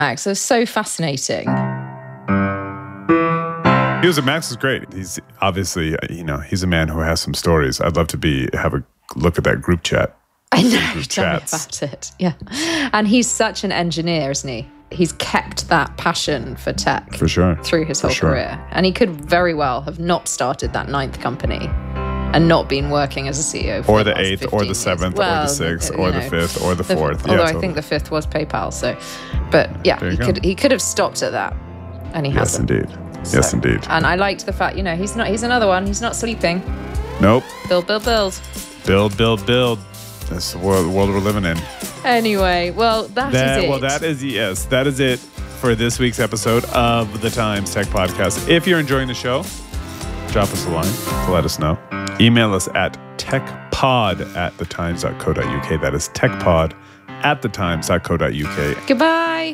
Max. It was so fascinating. Max is great. He's obviously, he's a man who has some stories. I'd love to have a look at that group chat. I know, tell me about it. Yeah. And he's such an engineer, isn't he? He's kept that passion for tech for sure through his whole career. And he could very well have not started that 9th company and not been working as a CEO for or the 8th or the 7th or the 6th or the 5th or the 4th. Although I think the 5th was PayPal. But yeah, he could have stopped at that, and he hasn't. Yes, indeed. And I liked the fact, he's another one. He's not sleeping. Nope. Build. Build. That's the world we're living in. Anyway, well, that is it. Well, that is it for this week's episode of the Times Tech Podcast. If you're enjoying the show, drop us a line to let us know. Email us at techpod@thetimes.co.uk. That is techpod@thetimes.co.uk. Goodbye.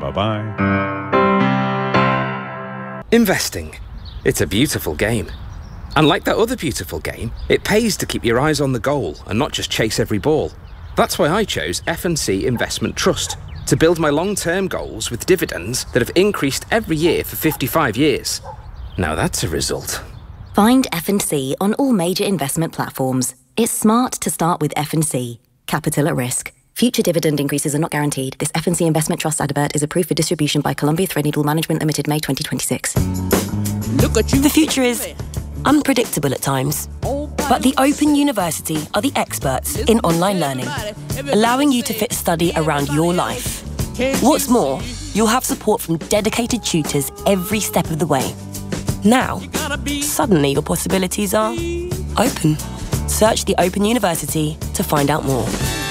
Bye-bye. Investing. It's a beautiful game. And like that other beautiful game, it pays to keep your eyes on the goal and not just chase every ball. That's why I chose F&C Investment Trust to build my long-term goals with dividends that have increased every year for 55 years. Now that's a result. Find F&C on all major investment platforms. It's smart to start with F&C. Capital at risk. Future dividend increases are not guaranteed. This F&C Investment Trust advert is approved for distribution by Columbia Threadneedle Management Limited, May 2026. Look at you. The future is unpredictable at times, but the Open University are the experts in online learning, allowing you to fit study around your life. What's more, you'll have support from dedicated tutors every step of the way. Now, suddenly your possibilities are open. Search the Open University to find out more.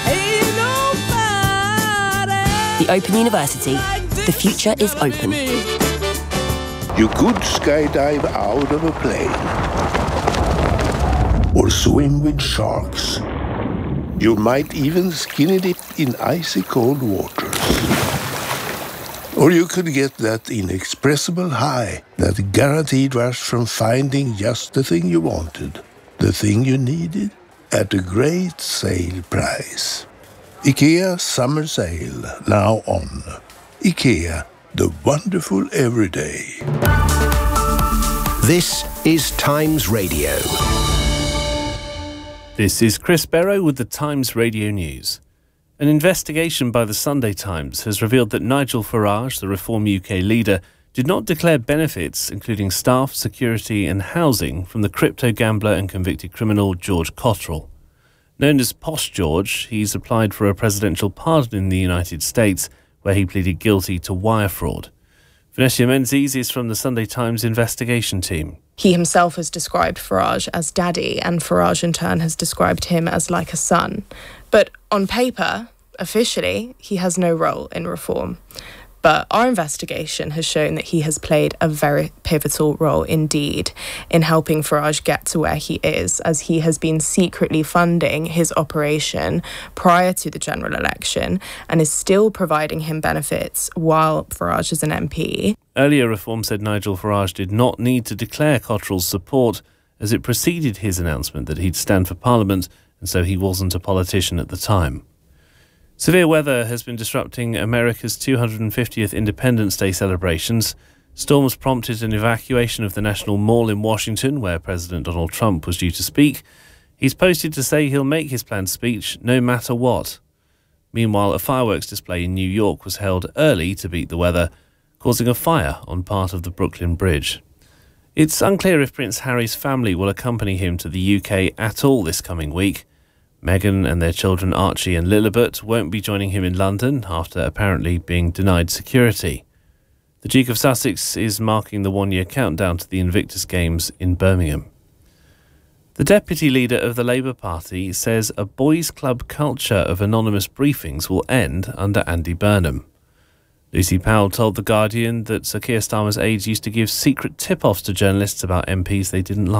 The Open University. The future is open. You could skydive out of a plane or swim with sharks. You might even skinny dip in icy cold waters. Or you could get that inexpressible high, that guaranteed rush from finding just the thing you wanted, the thing you needed, at a great sale price. IKEA Summer Sale, now on. IKEA, the wonderful everyday. This is Times Radio. This is Chris Barrow with the Times Radio News. An investigation by the Sunday Times has revealed that Nigel Farage, the Reform UK leader, did not declare benefits, including staff, security and housing, from the crypto gambler and convicted criminal George Cottrell. Known as Posh George, he's applied for a presidential pardon in the United States, where he pleaded guilty to wire fraud. Vanessa Menzies is from the Sunday Times investigation team. He himself has described Farage as daddy, and Farage in turn has described him as like a son. But on paper, officially, he has no role in reform. But our investigation has shown that he has played a very pivotal role indeed in helping Farage get to where he is, as he has been secretly funding his operation prior to the general election and is still providing him benefits while Farage is an MP. Earlier, Reform said Nigel Farage did not need to declare Cottrell's support, as it preceded his announcement that he'd stand for Parliament, and so he wasn't a politician at the time. Severe weather has been disrupting America's 250th Independence Day celebrations. Storms prompted an evacuation of the National Mall in Washington, where President Donald Trump was due to speak. He's posted to say he'll make his planned speech no matter what. Meanwhile, a fireworks display in New York was held early to beat the weather, causing a fire on part of the Brooklyn Bridge. It's unclear if Prince Harry's family will accompany him to the UK at all this coming week. Meghan and their children Archie and Lilibet won't be joining him in London after apparently being denied security. The Duke of Sussex is marking the one-year countdown to the Invictus Games in Birmingham. The deputy leader of the Labour Party says a boys' club culture of anonymous briefings will end under Andy Burnham. Lucy Powell told The Guardian that Sir Keir Starmer's aides used to give secret tip-offs to journalists about MPs they didn't like.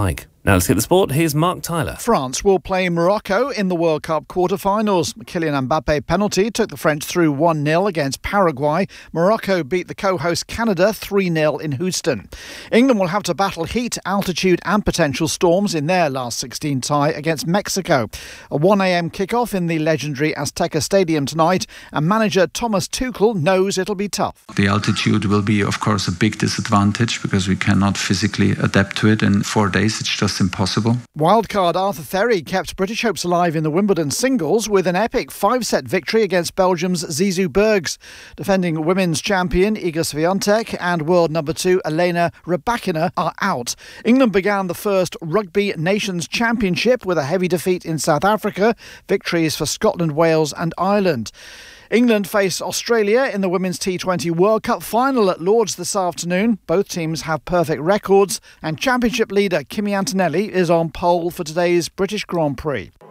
Now let's get the sport. Here's Mark Tyler. France will play Morocco in the World Cup quarter-finals. Kylian Mbappe penalty took the French through 1-0 against Paraguay. Morocco beat the co-host Canada 3-0 in Houston. England will have to battle heat, altitude and potential storms in their last 16 tie against Mexico. A 1am kickoff in the legendary Azteca Stadium tonight, and manager Thomas Tuchel knows it'll be tough. The altitude will be, of course, a big disadvantage because we cannot physically adapt to it in 4 days. It's just impossible. Wildcard Arthur Therry kept British hopes alive in the Wimbledon singles with an epic 5-set victory against Belgium's Zizou Bergs. Defending women's champion Iga Swiatek and world number 2 Elena Rybakina are out. England began the first Rugby Nations Championship with a heavy defeat in South Africa. Victories for Scotland, Wales and Ireland. England face Australia in the Women's T20 World Cup final at Lords this afternoon. Both teams have perfect records, and Championship leader Kimi Antonelli is on pole for today's British Grand Prix.